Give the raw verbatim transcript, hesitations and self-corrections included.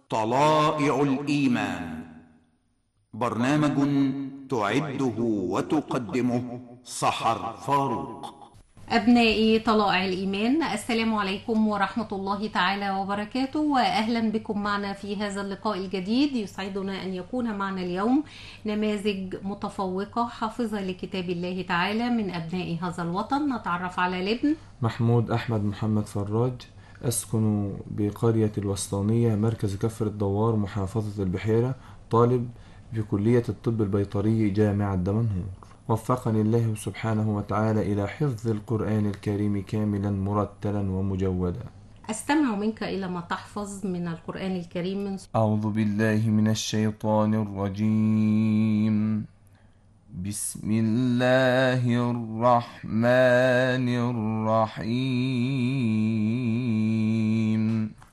طلائع الإيمان، برنامج تعده وتقدمه سحر فاروق. أبنائي طلائع الإيمان، السلام عليكم ورحمة الله تعالى وبركاته، وأهلا بكم معنا في هذا اللقاء الجديد. يسعدنا أن يكون معنا اليوم نماذج متفوقة حافظة لكتاب الله تعالى من أبناء هذا الوطن. نتعرف على الابن محمود أحمد محمد فراج، أسكن بقرية الوسطانية، مركز كفر الدوار، محافظة البحيرة، طالب في كلية الطب البيطري، جامعة دمنهور. وفقني الله سبحانه وتعالى إلى حفظ القرآن الكريم كاملا مرتلا ومجودا. أستمع منك إلى ما تحفظ من القرآن الكريم من أعوذ بالله من الشيطان الرجيم. بسم الله الرحمن الرحيم.